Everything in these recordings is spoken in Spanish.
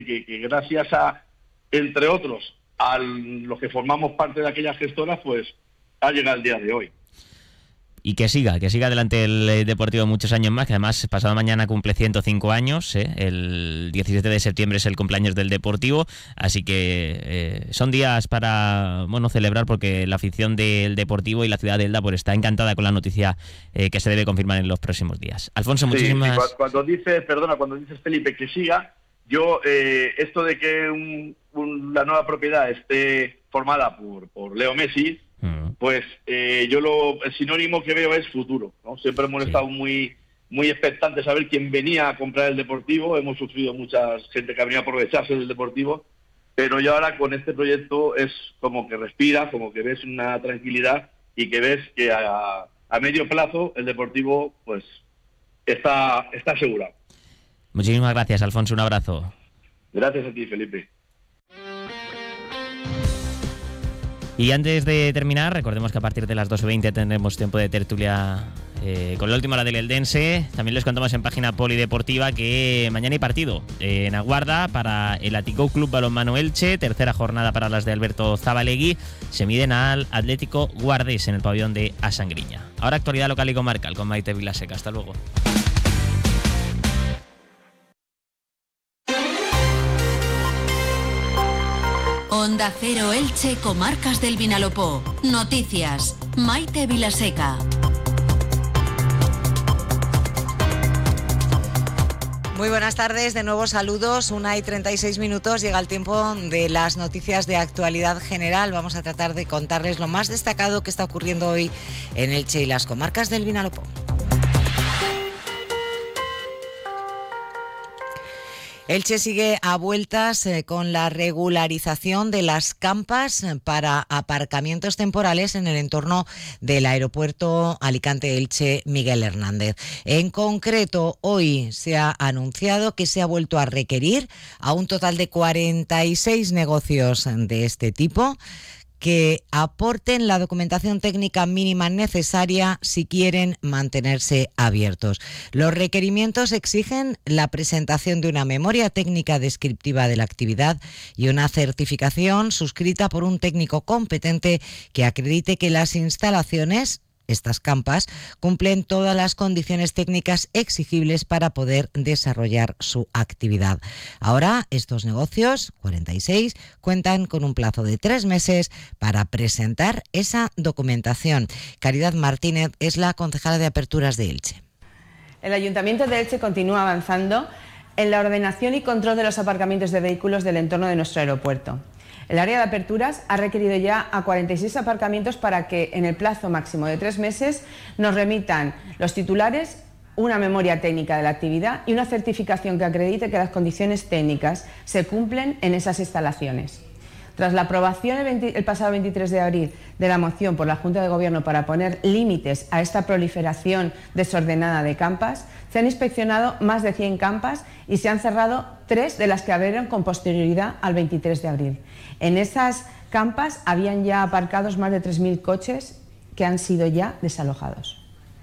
que gracias a, entre otros, a los que formamos parte de aquellas gestoras, pues ha llegado el día de hoy. Y que siga adelante el Deportivo muchos años más, que además pasado mañana cumple 105 años, el 17 de septiembre es el cumpleaños del Deportivo, así que son días para celebrar, porque la afición del Deportivo y la ciudad de Elda pues está encantada con la noticia que se debe confirmar en los próximos días. Alfonso, muchísimas... Sí, cuando dices Felipe, que siga, yo esto de que la nueva propiedad esté formada por Leo Messi, pues yo el sinónimo que veo es futuro, ¿no? Siempre hemos estado muy expectantes a ver quién venía a comprar el Deportivo. Hemos sufrido mucha gente que ha venido a aprovecharse del Deportivo, pero yo ahora con este proyecto es como que respiras, como que ves una tranquilidad y que ves que a medio plazo el Deportivo pues está asegurado. Muchísimas gracias, Alfonso, un abrazo. Gracias a ti, Felipe. Y antes de terminar, recordemos que a partir de las 2:20 tendremos tiempo de tertulia con la última hora del Eldense. También les contamos en página polideportiva que mañana hay partido en Aguarda para el Athletic Club Balonmano Elche, tercera jornada para las de Alberto Zabalegui. Se miden al Atlético Guardés en el pabellón de Asangriña. Ahora actualidad local y comarcal con Maite Vilaseca. Hasta luego. Onda Cero Elche, Comarcas del Vinalopó. Noticias. Maite Vilaseca. Muy buenas tardes, de nuevo saludos. 1:36, llega el tiempo de las noticias de actualidad general. Vamos a tratar de contarles lo más destacado que está ocurriendo hoy en Elche y las comarcas del Vinalopó. Elche sigue a vueltas con la regularización de las campas para aparcamientos temporales en el entorno del aeropuerto Alicante-Elche Miguel Hernández. En concreto, hoy se ha anunciado que se ha vuelto a requerir a un total de 46 negocios de este tipo que aporten la documentación técnica mínima necesaria si quieren mantenerse abiertos. Los requerimientos exigen la presentación de una memoria técnica descriptiva de la actividad y una certificación suscrita por un técnico competente que acredite que las instalaciones, estas campas, cumplen todas las condiciones técnicas exigibles para poder desarrollar su actividad. Ahora, estos negocios, 46, cuentan con un plazo de 3 meses para presentar esa documentación. Caridad Martínez es la concejala de Aperturas de Elche. El Ayuntamiento de Elche continúa avanzando en la ordenación y control de los aparcamientos de vehículos del entorno de nuestro aeropuerto. El área de aperturas ha requerido ya a 46 aparcamientos para que en el plazo máximo de 3 meses nos remitan los titulares una memoria técnica de la actividad y una certificación que acredite que las condiciones técnicas se cumplen en esas instalaciones. Tras la aprobación el pasado 23 de abril de la moción por la Junta de Gobierno para poner límites a esta proliferación desordenada de campas, se han inspeccionado más de 100 campas y se han cerrado 3 de las que abrieron con posterioridad al 23 de abril. En esas campas habían ya aparcados más de 3.000 coches que han sido ya desalojados.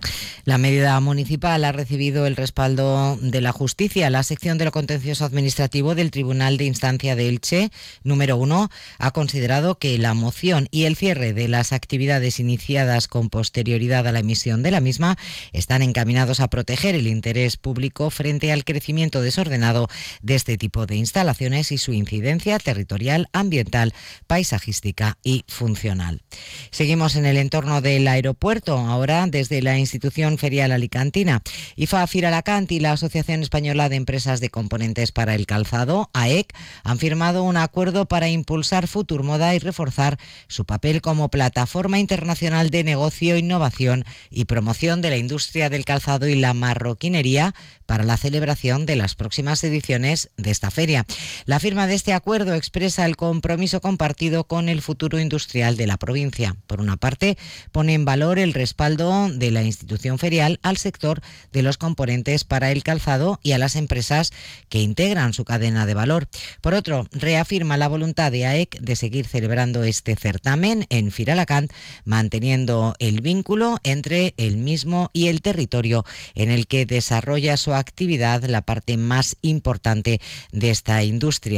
La medida municipal ha recibido el respaldo de la Justicia. La sección de lo contencioso administrativo del Tribunal de Instancia de Elche, número 1, ha considerado que la moción y el cierre de las actividades iniciadas con posterioridad a la emisión de la misma están encaminados a proteger el interés público frente al crecimiento desordenado de este tipo de instalaciones y su incidencia territorial, ambiental, paisajística y funcional. Seguimos en el entorno del aeropuerto, ahora desde la institución ferial alicantina. IFA Firalacant y la Asociación Española de Empresas de Componentes para el Calzado, AEC, han firmado un acuerdo para impulsar Futurmoda y reforzar su papel como plataforma internacional de negocio, innovación y promoción de la industria del calzado y la marroquinería para la celebración de las próximas ediciones de esta feria. La firma de este acuerdo expresa el compromiso compartido con el futuro industrial de la provincia. Por una parte, pone en valor el respaldo de la institución promoción ferial al sector de los componentes para el calzado y a las empresas que integran su cadena de valor. Por otro, reafirma la voluntad de AEC de seguir celebrando este certamen en Firalacant, manteniendo el vínculo entre el mismo y el territorio en el que desarrolla su actividad, la parte más importante de esta industria.